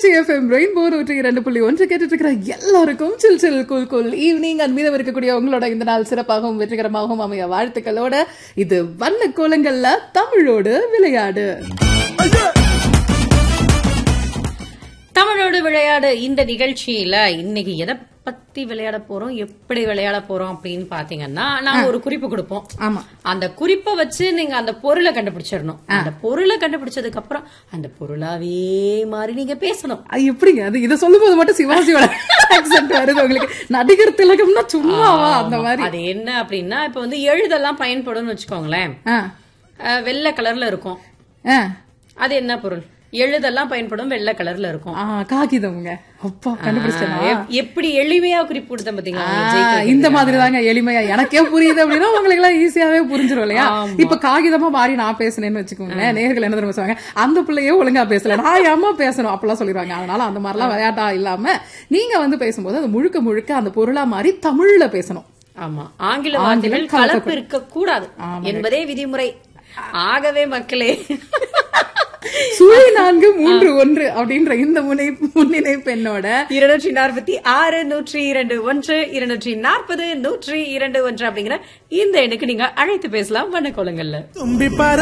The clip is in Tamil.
திருச்சி FM ரெயின்போ 102.1 கேட்டுட்டு இருக்கிற எல்லாருக்கும் சில் சில் கூல் கூல் ஈவினிங் அண்ட் மீதம் இருக்கக்கூடிய உங்களோட இந்த நாள் சிறப்பாகவும் வெற்றிகரமாகவும் அமைய வாழ்த்துக்களோட இது வண்ண கோலங்கள்ல தமிழோடு விளையாடு. தமிழோடு விளையாடு இந்த நிகழ்ச்சியில இன்னைக்கு எதை பத்தி விளையாட போறோம், எப்படி விளையாட போறோம் அப்படின்னு பாத்தீங்கன்னா, நாங்க ஒரு குறிப்பு கொடுப்போம். ஆமா, அந்த குறிப்பை வச்சு நீங்க அந்த பொருளை கண்டுபிடிச்சிடணும். அந்த பொருளை கண்டுபிடிச்சதுக்கு அப்புறம் அந்த பொருளாவே மாறி நீங்க பேசணும். எப்படிங்க அது? இதை சொல்லும் போது மட்டும் சிவாஜியோட ஆக்சென்ட் வருது உங்களுக்கு. நடிகர் திலகம்னா சும்மாவா அந்த மாதிரி? அது என்ன அப்படின்னா, இப்ப வந்து எழுதெல்லாம் பயன்படும் வச்சுக்கோங்களேன். வெள்ளை கலர்ல இருக்கும். அது என்ன பொருள்? எழுதெல்லாம் பயன்படும், வெள்ளை கலர்ல இருக்கும். காகிதம்ங்க. அப்பா கண்டுபிடிச்சேன். எப்படி எளிமையா குறிப்பு கொடுத்தேன் பாத்தீங்களா? இந்த மாதிரி தாங்க எளிமையா எனக்கே புரியுது அப்படின்னா உங்களுக்கு எல்லாம் ஈஸியாவே புரிஞ்சிடும் இல்லையா? இப்ப காகிதமா மாறி நான் பேசுனேன்னு வச்சுக்கோங்க, நேர்கள் என்ன தெரியுமா சொல்லுவாங்க, அந்த பிள்ளையே ஒழுங்கா பேசல, நான் ஏமா பேசணும் அப்படிலாம் சொல்லிடுவாங்க. அதனால அந்த மாதிரிலாம் விளையாட்டா இல்லாம நீங்க வந்து பேசும்போது அது முழுக்க முழுக்க அந்த பொருளா மாறி தமிழ்ல பேசணும். ஆமா, ஆங்கில வார்த்தைகள் கலப்பு இருக்க கூடாது என்பதே விதிமுறை. ஆகவே மக்களே, சுழி 4-3-1 அப்படின்ற இந்த முன்னிணைப்பு என்னோட 246 102 1 240 102 1 அப்படிங்கிற இந்த எண்ணுக்கு நீங்க அழைத்து பேசலாம் வண்ணக்கோலங்கள்ல.